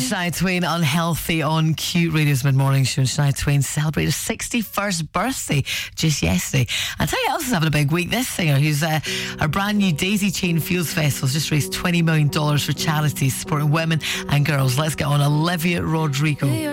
Shania Twain, Unhealthy, on Cute Radio's mid-morning show. Shania Twain celebrated her 61st birthday just yesterday. I'll tell you who else is having a big week. This singer, who's our brand new Daisy Chain Fields Festival, has just raised $20 million for charities supporting women and girls. Let's get on Olivia Rodrigo.